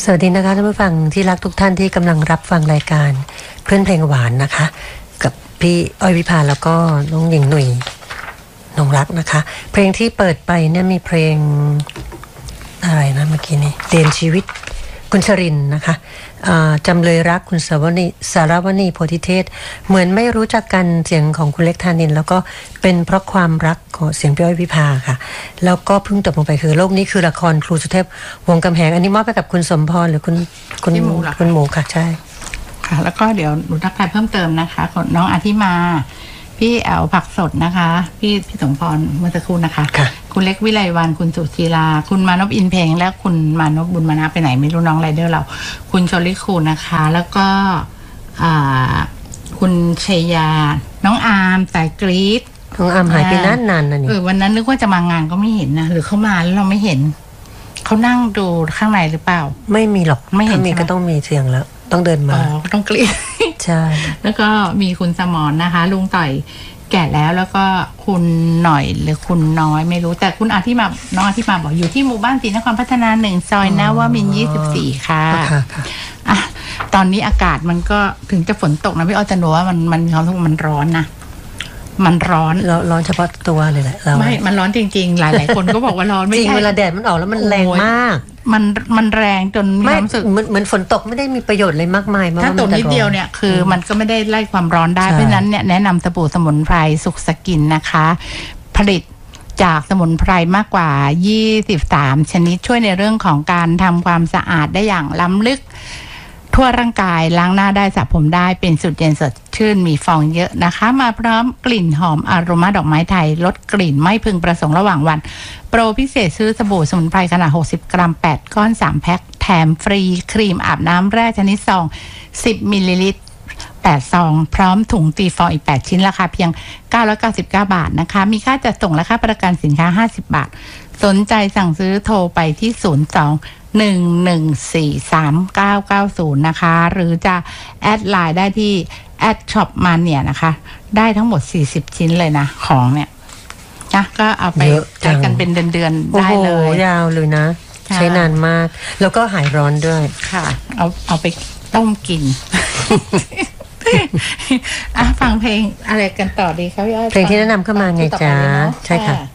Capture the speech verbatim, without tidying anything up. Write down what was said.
สวัสดีนะคะท่านผู้ฟังที่รักทุกท่านที่กำลังรับฟังรายการเพื่อนเพลงหวานนะคะกับพี่อ้อยวิภาแล้วก็น้องหญิงหนุ่ยนงรักนะคะเพลงที่เปิดไปเนี่ยมีเพลงอะไรนะเมื่อกี้นี้เดนชีวิตคุณชรินนะคะจำเลยรักคุณสารวณีสารวณีโพธิเทศเหมือนไม่รู้จักกันเสียงของคุณเล็กธานินแล้วก็เป็นเพราะความรักของเสียงพี่อ้อยวิภาค่ะแล้วก็เพิ่งจบลงไปคือโลกนี้คือละครครูสุเทพวงศ์กำแหงอันนี้มอบไปกับคุณสมพรหรือคุณคุณหมูคุณหมูค่ะใช่ค่ะแล้วก็เดี๋ยวหนูทักทายเพิ่มเติมนะคะของน้องอาทิมาพี่แอลผักสดนะคะพี่พี่สมพรเมื่อสักครู่นะคะคุณเล็กวิไลวันคุณสุชีลาคุณมานพอินเพลงและคุณมานพบุญมานะไปไหนไม่รู้น้องไรเดอร์เราคุณชลิคูนะคะแล้วก็คุณเชยาน้องอาร์มสายกรี๊ดน้องอาร์มหายไปนานนานนะนี่เออวันนั้นนึกว่าจะมางานก็ไม่เห็นนะหรือเขามาแล้วเราไม่เห็นเขานั่งดูข้างในหรือเปล่าไม่มีหรอกไม่เห็นมีก็ต้องมีเสียงแล้วต้องเดินมาอ๋อต้องกรี๊ดใช่แล้วก็มีคุณสมรนะคะลุงต่อยแก่แล้วแล้วก็คุณหน่อยหรือคุณน้อยไม่รู้แต่คุณอาทิมาน้องอาทิมาบอกอยู่ที่หมู่บ้านศรีนครพัฒนาหนึ่งซอยนวมินทร์ยี่สิบสี่ค่ะอ่ะตอนนี้อากาศมันก็ถึงจะฝนตกนะพี่อ้อจะรู้ว่ามันมันมีความรู้สึกมันร้อนนะมันร้อนร้อนเฉพาะตัวเลยแหละไม่มันร้อนจริงๆหลายๆคนก็บอกว่าร้อนไม่ใช่จริงเวลาแดดมันออกแล้วมันแรงมากมันมันแรงจนมีความรู้สึกเหมือนเหมือนฝนตกไม่ได้มีประโยชน์อะไรมากมายถ้าตกนิดเดียวเนี่ยคือมันก็ไม่ได้ไล่ความร้อนได้เพราะฉะนั้นเนี่ยแนะนำสบู่สมุนไพรสุขสกินนะคะผลิตจากสมุนไพรมากกว่ายี่สิบสามชนิดช่วยในเรื่องของการทำความสะอาดได้อย่างล้ำลึกทั่วร่างกายล้างหน้าได้สระผมได้เป็นสูตรเย็นสดชื่นมีฟองเยอะนะคะมาพร้อมกลิ่นหอมอโรมาดอกไม้ไทยลดกลิ่นไม่พึงประสงค์ระหว่างวันโปรพิเศษซื้อสบู่สมุนไพรขนาดหกสิบกรัมแปดก้อนสามแพ็คแถมฟรีครีมอาบน้ำแร่ชนิดซองสิบมิลลิลิตรแปดซองพร้อมถุงตีฟองอีกแปดชิ้นราคาเพียงเก้าร้อยเก้าสิบเก้าบาทนะคะมีค่าจัดส่งและค่าประกันสินค้าห้าสิบบาทสนใจสั่งซื้อโทรไปที่ศูนย์ สอง หนึ่ง หนึ่ง สี่ สาม เก้า เก้า ศูนย์นะคะหรือจะแอดไลน์ได้ที่แอดช็อปมาเนี่ยนะคะได้ทั้งหมดสี่สิบชิ้นเลยนะของเนี่ยนะก็เอาไปใช้กันเป็นเดือนๆได้เลยโอ้โหยาวเลยนะใช้นานมากแล้วก็หายร้อนด้วยค่ะเอาเอาไปต้มกินอ่ะฟังเพลงอะไรกันต่อดีคะพี่อ้อยเพลงที่แนะนำเข้ามาไงจ๊ะใช่ค่ะ